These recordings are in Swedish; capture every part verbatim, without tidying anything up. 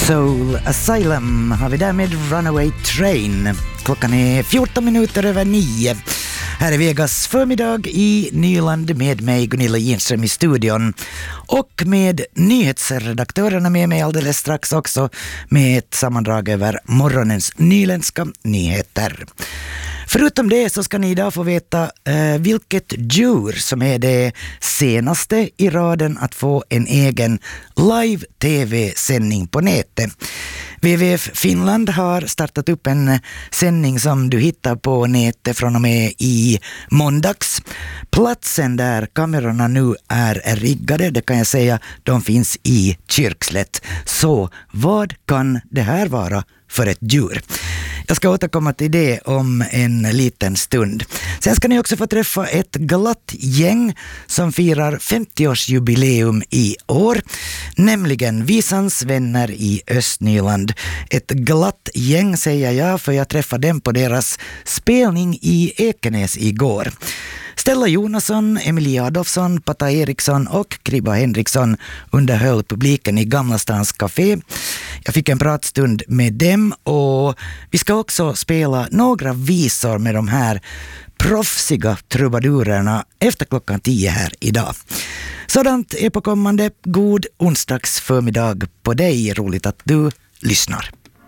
Soul Asylum har vi därmed Runaway Train. Klockan är fjorton minuter över nio. Här är Vegas förmiddag i Nyland med mig Gunilla Ginström i studion. Och med nyhetsredaktörerna med mig alldeles strax också med ett sammandrag över morgonens nyländska nyheter. Förutom det så ska ni idag få veta eh, vilket djur som är det senaste i raden att få en egen live-tv-sändning på nätet. W W F Finland har startat upp en sändning som du hittar på nätet från och med i måndags. Platsen där kamerorna nu är riggade, det kan jag säga, de finns i Kyrkslätt. Så vad kan det här vara för ett djur? Jag ska återkomma till det om en liten stund. Sen ska ni också få träffa ett glatt gäng som firar femtioårsjubileum i år. Nämligen Visans vänner i Östnyland. Ett glatt gäng säger jag, för jag träffade dem på deras spelning i Ekenäs igår. Stella Jonasson, Emilia Adolfsson, Pata Eriksson och Kriba Henriksson underhöll publiken i Gamla Stans Café. Jag fick en pratstund med dem och vi ska också spela några visor med de här proffsiga trubadurerna efter klockan tio här idag. Sådant är på kommande. God onsdags förmiddag på dig. Roligt att du lyssnar.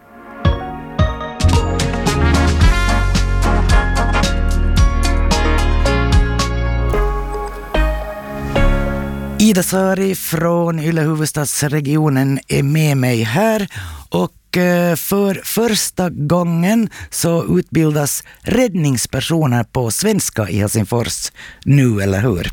Ida Sari från Yle huvudstadsregionen är med mig här och för första gången så utbildas räddningspersoner på svenska i Helsingfors nu, eller hur?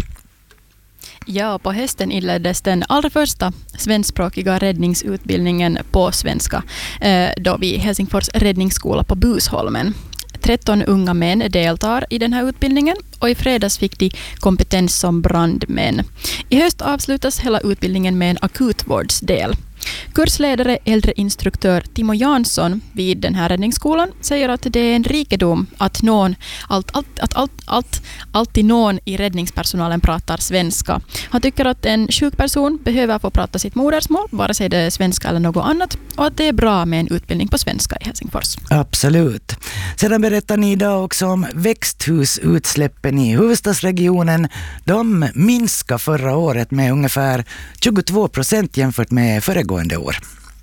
Ja, på hösten inleddes den allra första svenskspråkiga räddningsutbildningen på svenska då vid Helsingfors räddningsskola på Busholmen. tretton unga män deltar i den här utbildningen och i fredags fick de kompetens som brandmän. I höst avslutas hela utbildningen med en akutvårdsdel. Kursledare, äldre instruktör Timo Jansson vid den här räddningsskolan säger att det är en rikedom att, någon, allt, allt, att allt, allt, alltid någon i räddningspersonalen pratar svenska. Han tycker att en sjuk person behöver få prata sitt modersmål, vare sig det är svenska eller något annat, och att det är bra med en utbildning på svenska i Helsingfors. Absolut. Sedan berättar ni idag också om växthusutsläppen i huvudstadsregionen. De minskar förra året med ungefär tjugotvå procent jämfört med föregående år.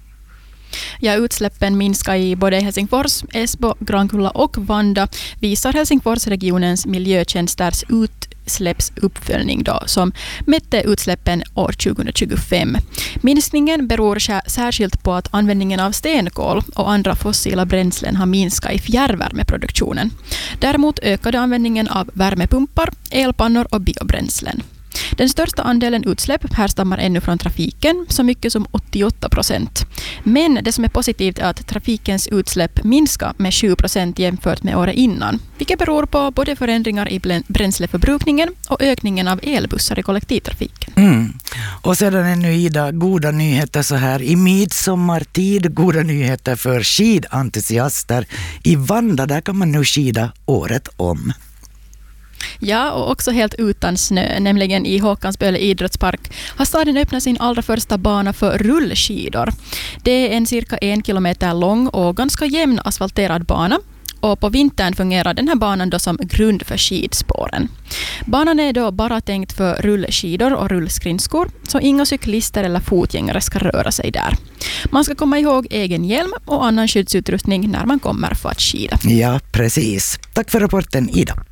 Ja, utsläppen minskar i både Helsingfors, Esbo, Grankulla och Vanda, visar Helsingforsregionens miljötjänsters utsläppsuppföljning då, som mätte utsläppen år tjugohundratjugofem. Minskningen beror särskilt på att användningen av stenkol och andra fossila bränslen har minskat i fjärrvärmeproduktionen. Däremot ökade användningen av värmepumpar, elpannor och biobränslen. Den största andelen utsläpp härstammar ännu från trafiken, så mycket som åttioåtta procent. Men det som är positivt är att trafikens utsläpp minskar med sju procent jämfört med året innan, vilket beror på både förändringar i bränsleförbrukningen och ökningen av elbussar i kollektivtrafiken. Mm. Och sedan ännu Ida, goda nyheter så här i midsommartid, goda nyheter för skidentusiaster. I Vanda där kan man nu skida året om. Ja, och också helt utan snö, nämligen i Håkansböle idrottspark har staden öppnat sin allra första bana för rullskidor. Det är en cirka en kilometer lång och ganska jämn asfalterad bana. Och på vintern fungerar den här banan då som grund för skidspåren. Banan är då bara tänkt för rullskidor och rullskridskor, så inga cyklister eller fotgängare ska röra sig där. Man ska komma ihåg egen hjälm och annan skyddsutrustning när man kommer för att skida. Ja, precis. Tack för rapporten, Ida.